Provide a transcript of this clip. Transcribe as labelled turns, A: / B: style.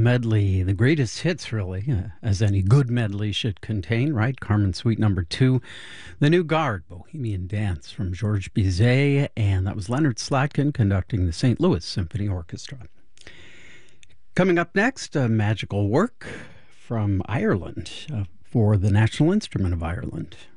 A: medley, the greatest hits, really, as any good medley should contain, right? Carmen Suite number 2, The New Guard, Bohemian Dance from Georges Bizet, and that was Leonard Slatkin conducting the St. Louis Symphony Orchestra. Coming up next, a magical work from Ireland for the National Instrument of Ireland.